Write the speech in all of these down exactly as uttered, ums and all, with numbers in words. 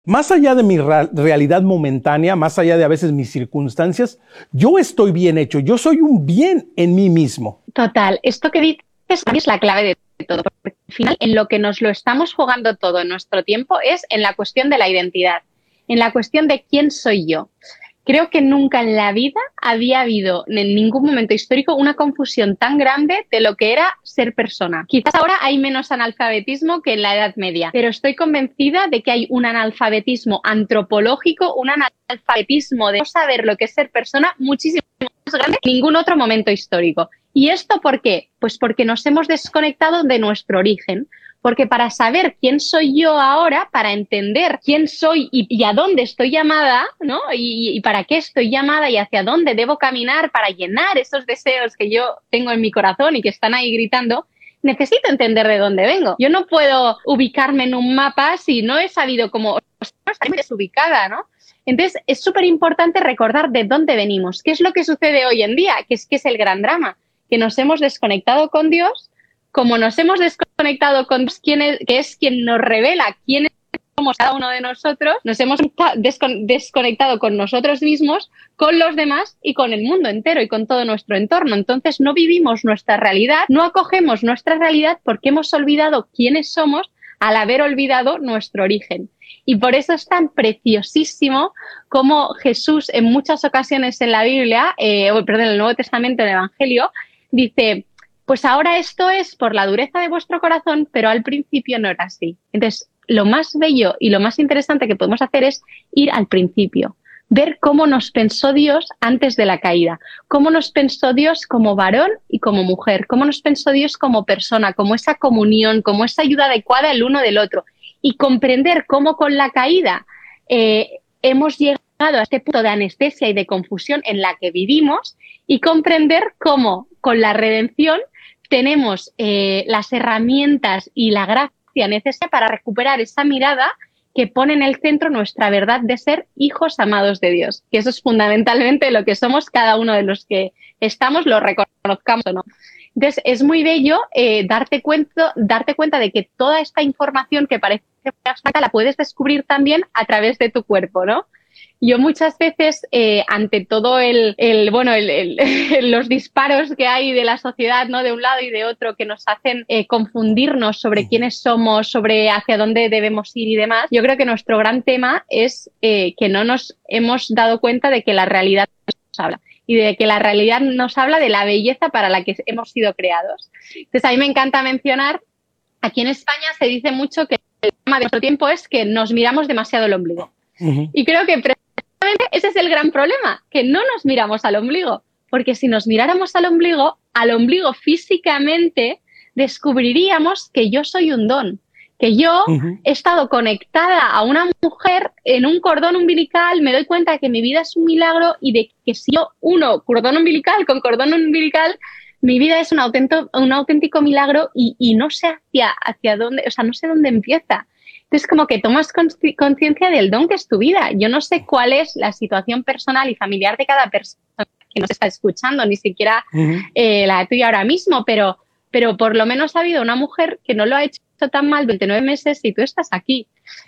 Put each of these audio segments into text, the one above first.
Más allá de mi ra- realidad momentánea, más allá de a veces mis circunstancias, yo estoy bien hecho, yo soy un bien en mí mismo. Total, esto que dices para mí es la clave de todo, porque al final en lo que nos lo estamos jugando todo en nuestro tiempo es en la cuestión de la identidad, en la cuestión de quién soy yo. Creo que nunca en la vida había habido en ningún momento histórico una confusión tan grande de lo que era ser persona. Quizás ahora hay menos analfabetismo que en la Edad Media, pero estoy convencida de que hay un analfabetismo antropológico, un analfabetismo de no saber lo que es ser persona muchísimo más grande que ningún otro momento histórico. ¿Y esto por qué? Pues porque nos hemos desconectado de nuestro origen. Porque para saber quién soy yo ahora, para entender quién soy y, y a dónde estoy llamada, ¿no? Y, y para qué estoy llamada y hacia dónde debo caminar para llenar esos deseos que yo tengo en mi corazón y que están ahí gritando, necesito entender de dónde vengo. Yo no puedo ubicarme en un mapa si no he sabido cómo estaré desubicada, ¿no? Entonces, es súper importante recordar de dónde venimos. ¿Qué es lo que sucede hoy en día? Que es que es el gran drama, que nos hemos desconectado con Dios. Como nos hemos desconectado con quién es, que es quien nos revela quién somos cada uno de nosotros, nos hemos descon desconectado con nosotros mismos, con los demás y con el mundo entero y con todo nuestro entorno. Entonces no vivimos nuestra realidad, no acogemos nuestra realidad porque hemos olvidado quiénes somos al haber olvidado nuestro origen. Y por eso es tan preciosísimo como Jesús en muchas ocasiones en la Biblia, eh, perdón, en el Nuevo Testamento, en el Evangelio, dice: pues ahora esto es por la dureza de vuestro corazón, pero al principio no era así. Entonces, lo más bello y lo más interesante que podemos hacer es ir al principio, ver cómo nos pensó Dios antes de la caída, cómo nos pensó Dios como varón y como mujer, cómo nos pensó Dios como persona, como esa comunión, como esa ayuda adecuada el uno del otro, y comprender cómo con la caída eh, hemos llegado a este punto de anestesia y de confusión en la que vivimos, y comprender cómo con la redención tenemos eh, las herramientas y la gracia necesaria para recuperar esa mirada que pone en el centro nuestra verdad de ser hijos amados de Dios, que eso es fundamentalmente lo que somos cada uno de los que estamos, lo reconozcamos o no. Entonces, es muy bello eh, darte, cuenta, darte cuenta de que toda esta información que parece abstracta la puedes descubrir también a través de tu cuerpo, ¿no? Yo muchas veces, eh, ante todo el, el bueno, el, el, los disparos que hay de la sociedad, ¿no? De un lado y de otro, que nos hacen eh, confundirnos sobre quiénes somos, sobre hacia dónde debemos ir y demás, yo creo que nuestro gran tema es eh, que no nos hemos dado cuenta de que la realidad nos habla. Y de que la realidad nos habla de la belleza para la que hemos sido creados. Entonces, a mí me encanta mencionar, aquí en España se dice mucho que el tema de nuestro tiempo es que nos miramos demasiado el ombligo. Uh-huh. Y creo que precisamente ese es el gran problema, que no nos miramos al ombligo. Porque si nos miráramos al ombligo, al ombligo físicamente, descubriríamos que yo soy un don. Que yo uh-huh. he estado conectada a una mujer en un cordón umbilical, me doy cuenta de que mi vida es un milagro y de que si yo uno cordón umbilical con cordón umbilical, mi vida es un auténtico, un auténtico milagro y, y no sé hacia, hacia dónde, o sea, no sé dónde empieza. Entonces, como que tomas conciencia del don que es tu vida. Yo no sé cuál es la situación personal y familiar de cada persona que nos está escuchando, ni siquiera uh-huh. eh, la tuya ahora mismo, pero, pero por lo menos ha habido una mujer que no lo ha hecho tan mal durante nueve meses y tú estás aquí.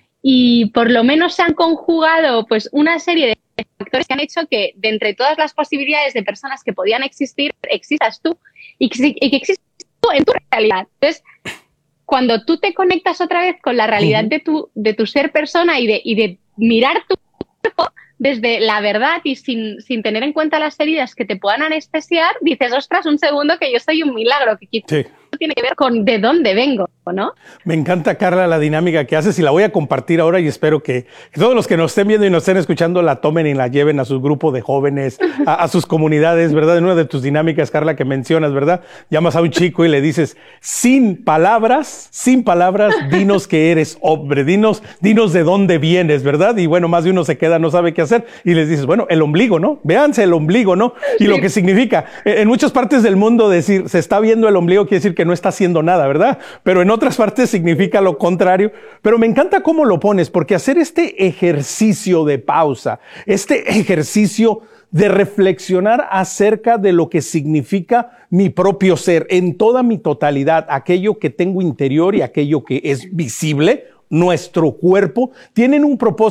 Y por lo menos se han conjugado pues una serie de factores que han hecho que de entre todas las posibilidades de personas que podían existir, existas tú y que, y que existas tú en tu realidad. Entonces, cuando tú te conectas otra vez con la realidad uh-huh. de, tu, de tu ser persona y de, y de mirar tu cuerpo desde la verdad y sin, sin tener en cuenta las heridas que te puedan anestesiar, dices, ostras, un segundo, que yo soy un milagro, que quizás sí. tiene que ver con de dónde vengo, ¿no? Me encanta, Carla, la dinámica que haces y la voy a compartir ahora y espero que, que todos los que nos estén viendo y nos estén escuchando la tomen y la lleven a su grupo de jóvenes, a, a sus comunidades, ¿verdad? En una de tus dinámicas, Carla, que mencionas, ¿verdad? Llamas a un chico y le dices, sin palabras, sin palabras, dinos que eres hombre, dinos, dinos de dónde vienes, ¿verdad? Y bueno, más de uno se queda, no sabe qué hacer y les dices, bueno, el ombligo, ¿no? Véanse el ombligo, ¿no? Y sí. Lo que significa, en muchas partes del mundo decir, se está viendo el ombligo quiere decir que no está haciendo nada, ¿verdad? Pero en otras partes significa lo contrario. Pero me encanta cómo lo pones, porque hacer este ejercicio de pausa, este ejercicio de reflexionar acerca de lo que significa mi propio ser en toda mi totalidad, aquello que tengo interior y aquello que es visible, nuestro cuerpo, tienen un propósito